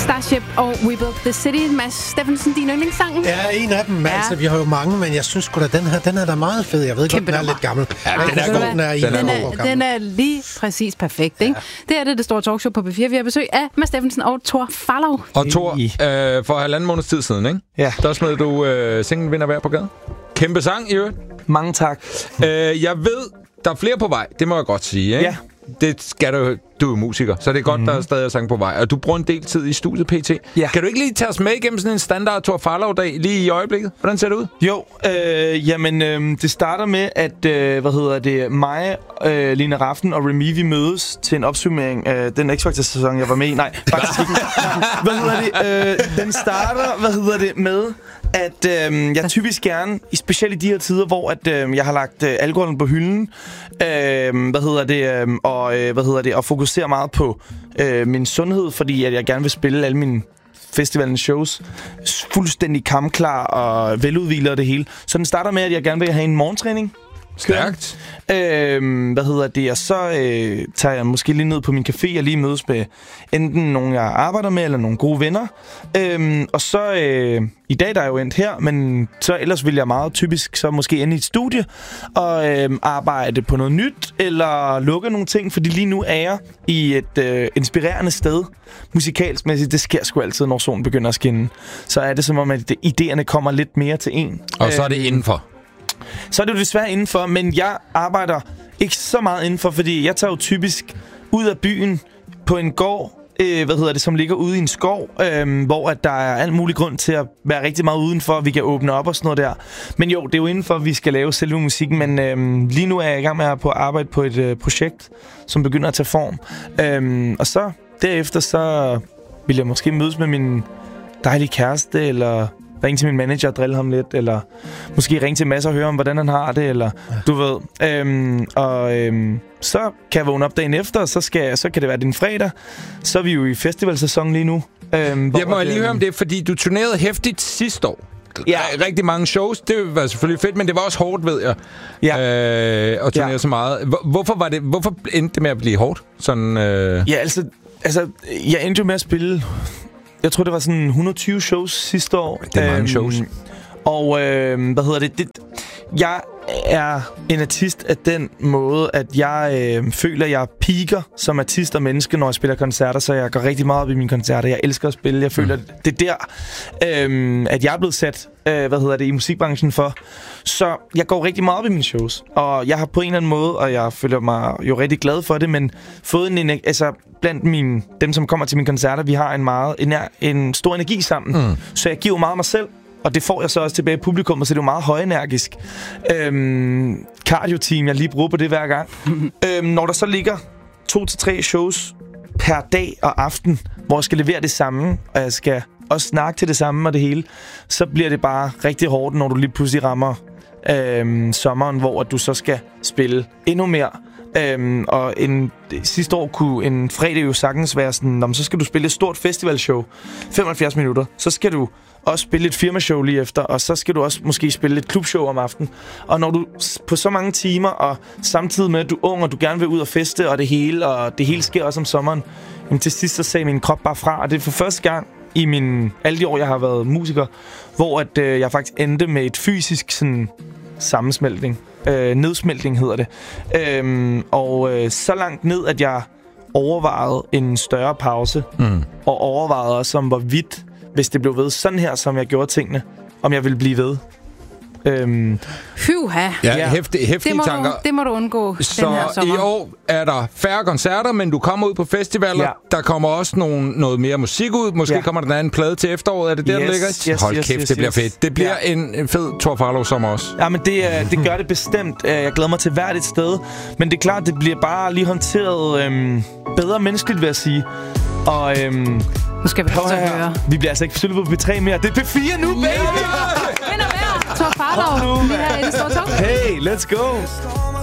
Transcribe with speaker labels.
Speaker 1: Starship og We Built the City. Mads Steffensen, din yndlingssang?
Speaker 2: Ja, en af dem. Ja. Altså, vi har jo mange, men jeg synes sgu da, den er da meget fed. Jeg ved godt, den er lidt gammel.
Speaker 3: Ja,
Speaker 1: den er lige præcis perfekt, ikke? Det er det store talkshow på B4. Vi har besøg af Mads Steffensen og Thor Farlov.
Speaker 3: Og Thor, for 1,5 måneds tid siden, ikke?
Speaker 4: Ja.
Speaker 3: Der smed du Singen vinder hver på gaden. Kæmpe sang i øvrigt.
Speaker 4: Mange tak.
Speaker 3: Jeg ved, der er flere på vej. Det må jeg godt sige, ikke?
Speaker 4: Ja.
Speaker 3: Det skal du er musiker, så det er godt, der er stadig sang på vej. Og du bruger en del tid i studiet pt.
Speaker 4: Ja.
Speaker 3: Kan du ikke lige tage os med igennem sådan en standard Thor Farlov-dag lige i øjeblikket? Hvordan ser det ud?
Speaker 4: Jo, det starter med, at mig, Lina Raften og Remy, vi mødes til en opsummering af den X-Factor-sæson, jeg var med i. Nej, faktisk ikke. Den starter, med, at jeg typisk gerne, specielt i de her tider, hvor at, jeg har lagt alkoholen på hylden, og fokuserer meget på min sundhed, fordi at jeg gerne vil spille alle mine festivalens shows fuldstændig kampklar og veludhvilet og det hele. Så den starter med, at jeg gerne vil have en morgentræning.
Speaker 3: Stærkt.
Speaker 4: Og så tager jeg måske lige ned på min café og lige mødes med enten nogen, jeg arbejder med, eller nogle gode venner. Og så i dag, der er jo endt her, men så ellers vil jeg meget typisk så måske ende i et studie og arbejde på noget nyt, eller lukke nogle ting, fordi lige nu er jeg i et inspirerende sted musikalsmæssigt. Det sker sgu altid, når solen begynder at skinne. Så er det som om, at idéerne kommer lidt mere til en.
Speaker 3: Og så er det indenfor.
Speaker 4: Så er det jo desværre indenfor, men jeg arbejder ikke så meget indenfor, fordi jeg tager jo typisk ud af byen på en gård, som ligger ude i en skov, hvor at der er alt mulig grund til at være rigtig meget udenfor, vi kan åbne op og sådan noget der. Men jo, det er jo indenfor, vi skal lave selve musikken, men lige nu er jeg i gang med at arbejde på et projekt, som begynder at tage form. Og så derefter, så vil jeg måske mødes med min dejlige kæreste, eller ringe til min manager og drille ham lidt, eller måske ringe til Mads og høre om, hvordan han har det, eller du ved. Så kan jeg vågne op dagen efter, og så kan det være din fredag. Så er vi jo i festivalsæson lige nu.
Speaker 3: Jeg må lige høre om det, fordi du turnerede hæftigt sidste år. Ja. Rigtig mange shows, det var selvfølgelig fedt, men det var også hårdt, ved jeg, at turnere så meget. Hvorfor endte det med at blive hårdt? Sådan,
Speaker 4: Ja, altså, jeg endte jo med at spille, jeg tror, det var sådan 120 shows sidste år.
Speaker 3: Det er mange shows.
Speaker 4: Og jeg er en artist af den måde, at jeg føler, at jeg peaker som artist og menneske, når jeg spiller koncerter, så jeg går rigtig meget op i mine koncerter. Jeg elsker at spille. Jeg føler, det er der, at jeg er blevet sat i musikbranchen for. Så jeg går rigtig meget op i mine shows. Og jeg har på en eller anden måde, og jeg føler mig jo rigtig glad for det, men fået blandt dem, som kommer til mine koncerter, vi har en stor energi sammen. Så jeg giver meget mig selv. Og det får jeg så også tilbage i publikum, så det er jo meget højenergisk cardio-team, jeg lige bruger på det hver gang. Når der så ligger 2-3 shows per dag og aften, hvor jeg skal levere det samme, og jeg skal også snakke til det samme og det hele, så bliver det bare rigtig hårdt, når du lige pludselig rammer sommeren, hvor du så skal spille endnu mere. Og sidste år kunne en fredag jo sagtens være sådan, så skal du spille et stort festivalshow, 75 minutter, så skal du også spille et firmashow lige efter, og så skal du også måske spille et klubshow om aftenen. Og når du på så mange timer, og samtidig med, at du er ung, og du gerne vil ud og feste, og det hele sker også om sommeren, jamen til sidst så sagde min krop bare fra, og det er for første gang i alle de år, jeg har været musiker, hvor at, jeg faktisk endte med et fysisk sådan, sammensmeltning. Nedsmeltning hedder det. Så langt ned, at jeg overvejede en større pause, og overvejede også om hvorvidt, hvis det blev ved sådan her, som jeg gjorde tingene, om jeg ville blive ved.
Speaker 3: Hæftige tanker.
Speaker 1: Det må du undgå.
Speaker 3: Så den her sommer. I år er der færre koncerter, men du kommer ud på festivaler. Ja. Der kommer også noget mere musik ud. Måske kommer der en plade til efteråret. Er det der, der ligger? Hold kæft, det bliver fedt. Det bliver en fed Thor Farlov-sommer også. Ja, men det gør det bestemt. Jeg glæder mig til hvert et sted. Men det er klart, det bliver bare lige håndteret bedre menneskeligt, vil jeg sige. Og
Speaker 1: nu skal vi også høre.
Speaker 4: Vi bliver altså ikke selvfølgelig på P3 mere. Det er P4 nu, baby!
Speaker 1: Thor Farlov. Hey,
Speaker 4: let's go!